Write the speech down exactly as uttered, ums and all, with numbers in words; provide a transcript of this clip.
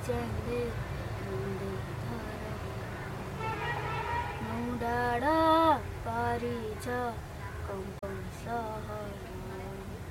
च्याङ्ले रुँदै धर नौ डाँडा पारी छ कम्पन सहरमा